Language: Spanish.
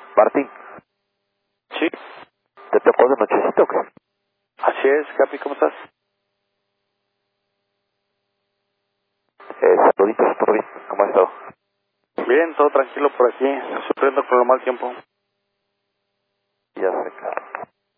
Martín, Sí, ¿te tocó de nochecito o qué? así es, Capi, ¿cómo estás? Saluditos, ¿todo bien? ¿Cómo has estado? Bien, todo tranquilo por aquí, sufriendo con el mal tiempo. Ya sé,